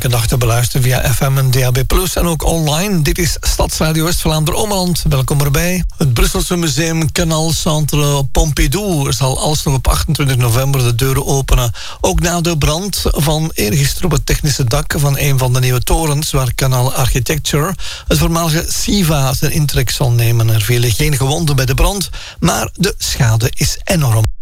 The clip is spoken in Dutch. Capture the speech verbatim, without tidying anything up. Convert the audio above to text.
elke dag te beluisteren via F M en D A B plus, en ook online. Dit is Stadsradio West-Vlaanderen-Ommeland. Welkom erbij. Het Brusselse Museum Canal Centre Pompidou zal alles nog op achtentwintig november de deuren openen. Ook na de brand van eergisteren op het technische dak van een van de nieuwe torens waar Canal Architecture, het voormalige SIVA, zijn intrek zal nemen. Er vielen geen gewonden bij de brand, maar de schade is enorm.